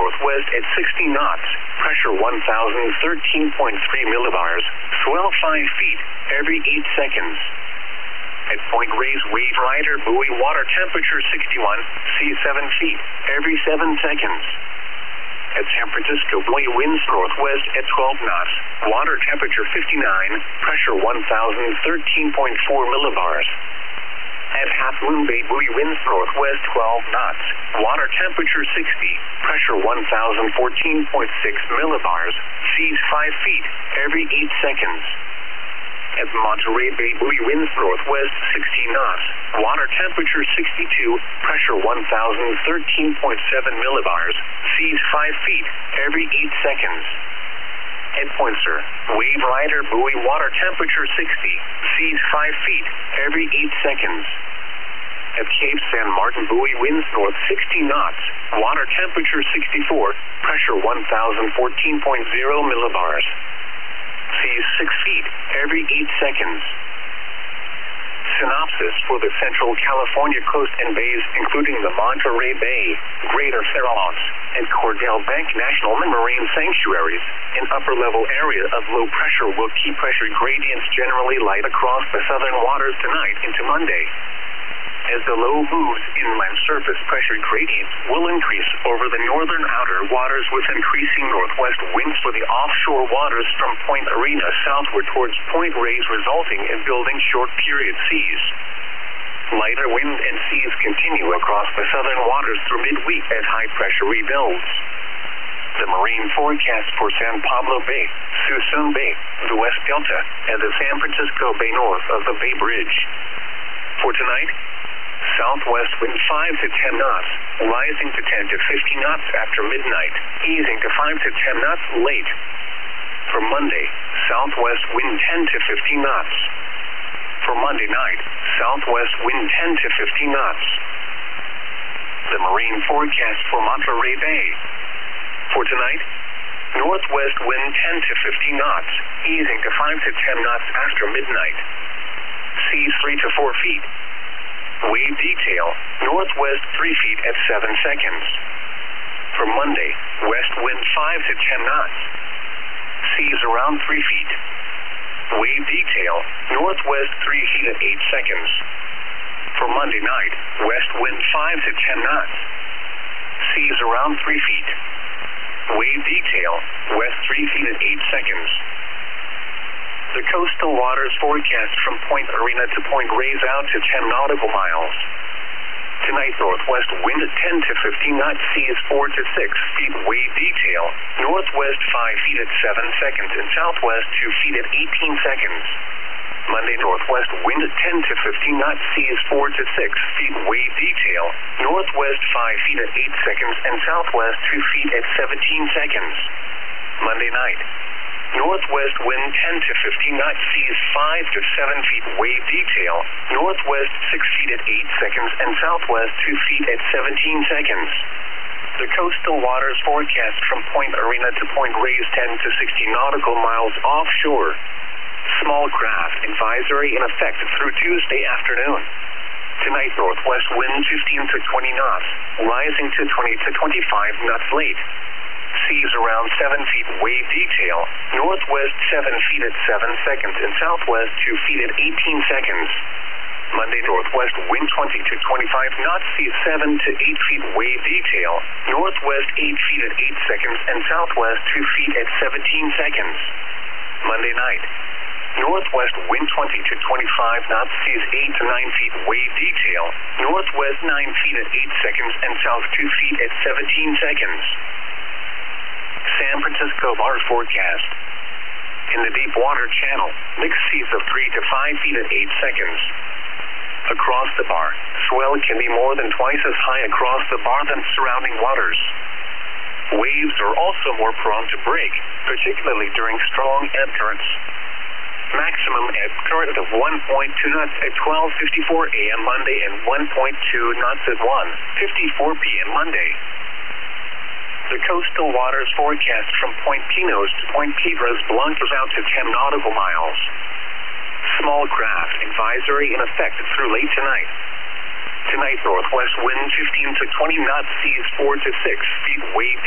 northwest at 60 knots. Pressure 1,013.3 millibars. Swell 5 feet every 8 seconds. At Point Reyes, wave rider buoy, water temperature 61, sea 7 feet every 7 seconds. At San Francisco, buoy, winds northwest at 12 knots. Water temperature 59, pressure 1,013.4 millibars. At Half Moon Bay, buoy, winds northwest 12 knots. Water temperature 60, pressure 1,014.6 millibars. Seas 5 feet every 8 seconds. At Monterey Bay, buoy, winds northwest 16 knots. Water temperature 62, pressure 1,013.7 millibars. Seas 5 feet every 8 seconds. At Poinsett, wave rider buoy, water temperature 60, seas 5 feet every 8 seconds. At Cape San Martin, buoy, winds north 60 knots. Water temperature 64, pressure 1,014.0 millibars. Seas 6 feet every 8 seconds. Synopsis for the Central California coast and bays, including the Monterey Bay, Greater Farallones, and Cordell Bank National Marine Sanctuaries. An upper-level area of low pressure will keep pressure gradients generally light across the southern waters tonight into Monday. As the low moves inland, surface pressure gradients will increase over the northern outer waters with increasing northwest winds for the offshore waters from Point Arena southward towards Point Reyes, resulting in building short-period seas. Lighter wind and seas continue across the southern waters through midweek as high pressure rebuilds. The marine forecast for San Pablo Bay, Suisun Bay, the West Delta, and the San Francisco Bay north of the Bay Bridge. For tonight, southwest wind 5 to 10 knots, rising to 10 to 15 knots after midnight, easing to 5 to 10 knots late. For Monday, southwest wind 10 to 15 knots. For Monday night, southwest wind 10 to 15 knots. The marine forecast for Monterey Bay. For tonight, northwest wind 10 to 15 knots, easing to 5 to 10 knots after midnight. Seas 3 to 4 feet. Wave detail, northwest 3 feet at 7 seconds. For Monday, west wind 5 to 10 knots. Seas around 3 feet. Wave detail, northwest 3 feet at 8 seconds. For Monday night, west wind 5 to 10 knots. Seas around 3 feet. Wave detail, west 3 feet at 8 seconds. The coastal waters forecast from Point Arena to Point Reyes out to 10 nautical miles. Tonight, northwest wind at 10 to 15 knots, seas 4 to 6 feet. Wave detail, northwest 5 feet at 7 seconds and southwest 2 feet at 18 seconds. Monday, northwest wind at 10 to 15 knots, seas 4 to 6 feet. Wave detail, northwest 5 feet at 8 seconds and southwest 2 feet at 17 seconds. Monday night, northwest wind 10 to 15 knots, seas 5 to 7 feet. Wave detail, northwest 6 feet at 8 seconds and southwest 2 feet at 17 seconds. The coastal waters forecast from Point Arena to Point Reyes 10 to 60 nautical miles offshore. Small craft advisory in effect through Tuesday afternoon. Tonight, northwest wind 15 to 20 knots, rising to 20 to 25 knots late. Seas around 7 feet. Wave detail, northwest 7 feet at 7 seconds and southwest 2 feet at 18 seconds. Monday, northwest wind 20 to 25 knots, seas 7 to 8 feet. Wave detail, northwest 8 feet at 8 seconds and southwest 2 feet at 17 seconds. Monday night, northwest wind 20 to 25 knots, seas 8 to 9 feet. Wave detail, northwest 9 feet at 8 seconds and south 2 feet at 17 seconds. San Francisco bar forecast. In the deep water channel, mixed seas of 3 to 5 feet at 8 seconds. Across the bar, swell can be more than twice as high across the bar than surrounding waters. Waves are also more prone to break, particularly during strong ebb currents. Maximum ebb current of 1.2 knots at 12:54 a.m. Monday and 1.2 knots at 1:54 p.m. Monday. The coastal waters forecast from Point Pinos to Point Piedras Blancas out to 10 nautical miles. Small craft advisory in effect through late tonight. Tonight, northwest wind 15 to 20 knots, seas 4 to 6 feet. Wave